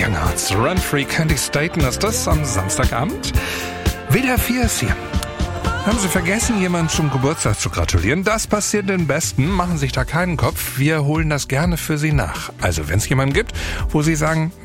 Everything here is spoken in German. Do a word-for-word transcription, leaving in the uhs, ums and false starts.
Young Hearts, Run Free, Candy Staten ist das am Samstagabend. W D R vier ist hier. Haben Sie vergessen, jemanden zum Geburtstag zu gratulieren? Das passiert den Besten. Machen sich da keinen Kopf. Wir holen das gerne für Sie nach. Also wenn es jemanden gibt, wo Sie sagen,